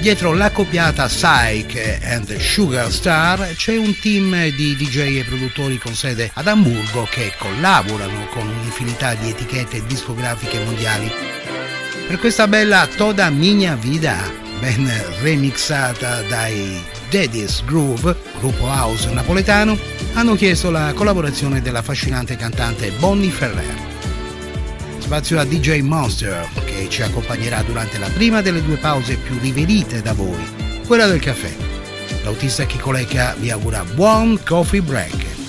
Dietro l'accoppiata Psyche and Sugar Star c'è un team di DJ e produttori con sede ad Amburgo che collaborano con un'infinità di etichette discografiche mondiali. Per questa bella Toda Minha Vida, ben remixata dai Daddy's Groove, gruppo house napoletano, hanno chiesto la collaborazione dell'affascinante cantante Bonnie Ferrer. Spazio a DJ Monster, che ci accompagnerà durante la prima delle due pause più riverite da voi, quella del caffè. L'autista Chico Lecca vi augura buon coffee break.